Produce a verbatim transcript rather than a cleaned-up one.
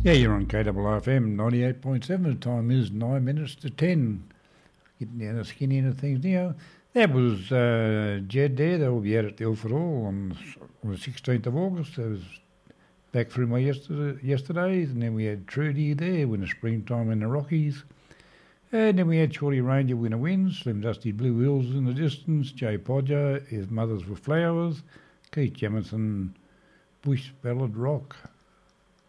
Yeah, you're on K R F M ninety-eight point seven. The time is nine minutes to ten. Getting down the skinny end of things now. That was uh, Jed there. They will be out at the Ilford Hall on, on the sixteenth of August. That was back through my yesterday, yesterdays. And then we had Trudy there in the springtime in the Rockies. And then we had Shorty Ranger Winter Winds, Slim Dusty Blue Hills in the distance, Jay Podger, His Mothers Were Flowers, Keith Jamison, Bush Ballad Rock.